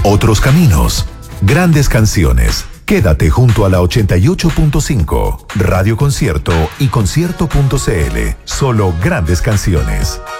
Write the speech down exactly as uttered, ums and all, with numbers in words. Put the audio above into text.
otros caminos, grandes canciones. Quédate junto a la ochenta y ocho punto cinco, Radio Concierto y concierto punto c l. Solo grandes canciones.